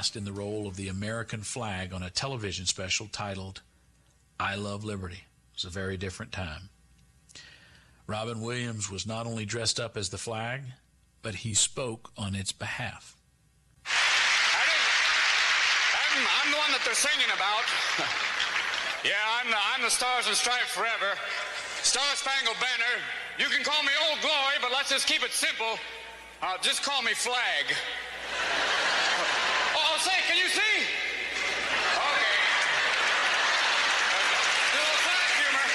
cast in the role of the American flag on a television special titled I Love Liberty. It was a very different time. Robin Williams was not only dressed up as the flag, but he spoke on its behalf. I'm the one that they're singing about. Yeah, I'm the Stars and Stripes forever. Star-Spangled Banner. You can call me Old Glory, but let's just keep it simple. Just call me Flag. Oh, say, can you see? Okay. Little flag humor.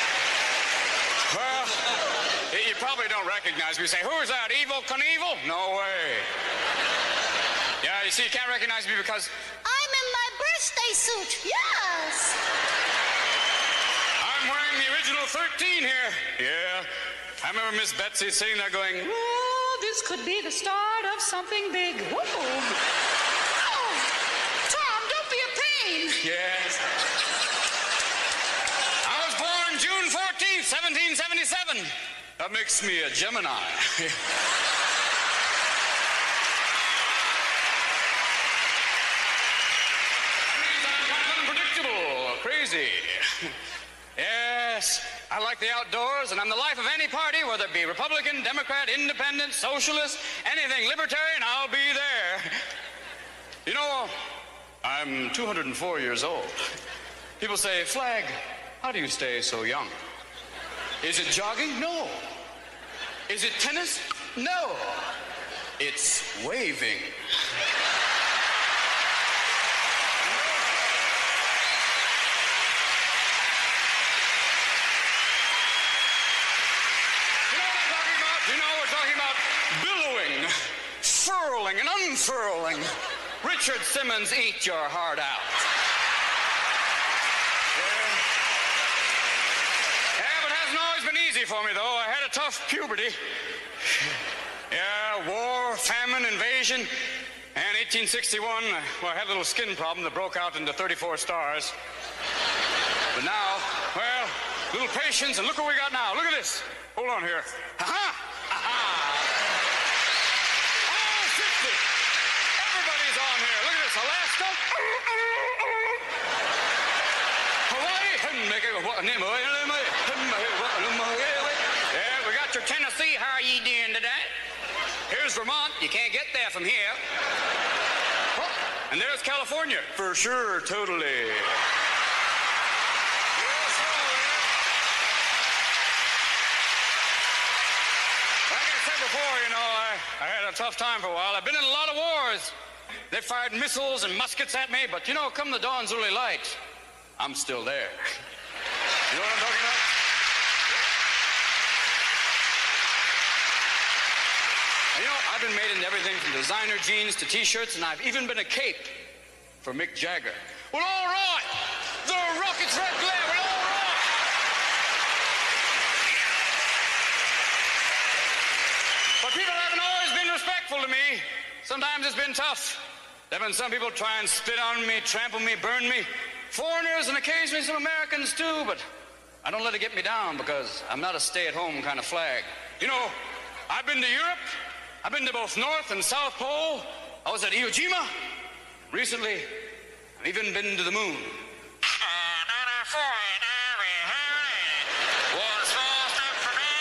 Well, you probably don't recognize me. You say, who is that, Evel Knievel? No way. Yeah, you see, you can't recognize me because I'm in my birthday suit, yes. I'm wearing the original 13 here. Yeah. I remember Miss Betsy sitting there going, oh, this could be the start of something big. Whoa. Oh, Tom, don't be a pain. Yes. I was born June 14th, 1777. That makes me a Gemini. Crazy. Yes, I like the outdoors, and I'm the life of any party, whether it be Republican, Democrat, Independent, Socialist, anything libertarian, I'll be there. You know, I'm 204 years old. People say, Flag, how do you stay so young? Is it jogging? No. Is it tennis? No. It's waving. Furling and unfurling. Richard Simmons, eat your heart out. Yeah, but it hasn't always been easy for me, though. I had a tough puberty. Yeah, war, famine, invasion. And 1861, well, I had a little skin problem that broke out into 34 stars. But now, well, little patience, and look what we got now. Look at this. Hold on here. Ha-ha! Ha-ha! Everybody's on here. Look at this. Alaska. Hawaii. Yeah, we got your Tennessee. How are you doing today? Here's Vermont. You can't get there from here. Oh, and there's California. For sure, totally. Before, you know, I had a tough time for a while. I've been in a lot of wars. They fired missiles and muskets at me, but you know, come the dawn's early light, I'm still there. You know what I'm talking about? You know, I've been made into everything from designer jeans to T-shirts, and I've even been a cape for Mick Jagger. Well, all right. The rocket's red glare. Well, all right. But people haven't always been respectful to me. Sometimes it's been tough. There have been some people try and spit on me, trample me, burn me. Foreigners and occasionally some Americans too, but I don't let it get me down because I'm not a stay-at-home kind of flag. You know, I've been to Europe. I've been to both North and South Pole. I was at Iwo Jima. Recently, I've even been to the moon.